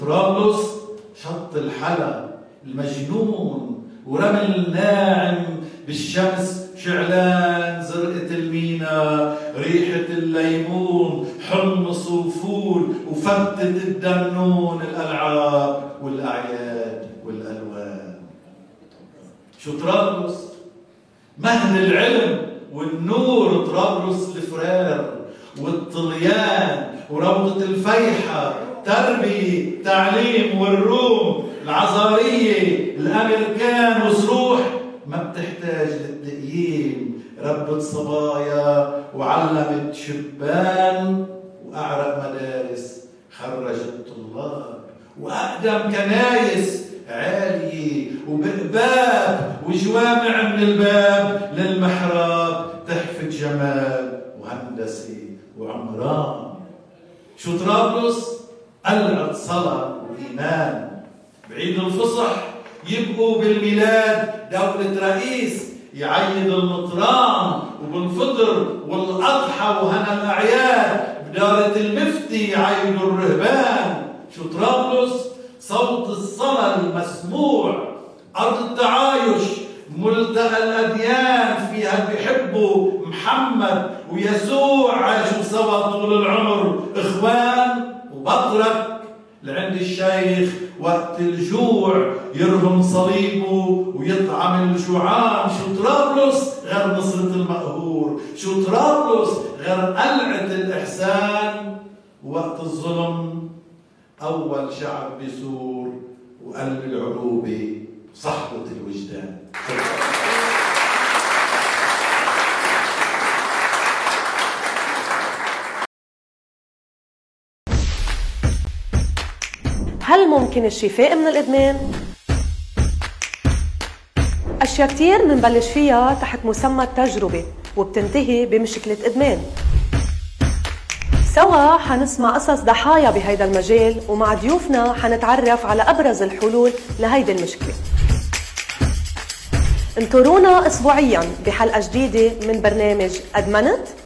طرابلس شط الحلا المجنون ورمل ناعم بالشمس، شعلان زرقة المينا، ريحة الليمون، حمص وفول وفتة الدمنون، الألعاب والأعياد والألوان. شو طرابلس؟ مهد العلم والنور، طرابلس الفرير والطليان وروضة الفيحة، تربية تعليم والروم، العزارية الأمريكان وصروح ما بتحتاج للتقييم، ربت صبايا وعلمت شبان، وأعرق مدارس خرجت طلاب، وأقدم كنايس عالية وبقباب وجوامع من الباب للمحراب، تحفة جمال وهندسة وعمران. شو طرابلس؟ قلعة صلاة وإيمان. بعيد الفصح يبقوا بالميلاد دولة رئيس يعيد المطران، وبالفطر والأضحى وهنا الأعياد بدارة المفتي يعيدوا الرهبان. شو طرابلس؟ صوت الصلاة المسموع، أرض التعايش، ملتقى الأديان، فيها بيحبوا محمد ويسوع، عاشوا سوا طول العمر إخوان. وبطرك لعند الشيخ وقت الجوع يرهم صليبه ويطعم الجوعان. شو طرابلس غير نصرة المقهور؟ شو طرابلس غير قلعة الإحسان؟ وقت الظلم أول شعب بيثور، وقلب العروبة صحبة الوجدان. هل ممكن الشفاء من الإدمان؟ أشياء كتير منبلش فيها تحت مسمى التجربة وبتنتهي بمشكلة إدمان. سوا حنسمع قصص ضحايا بهيدا المجال، ومع ضيوفنا حنتعرف على أبرز الحلول لهيدي المشكلة. انطرونا أسبوعياً بحلقة جديدة من برنامج أدمنت.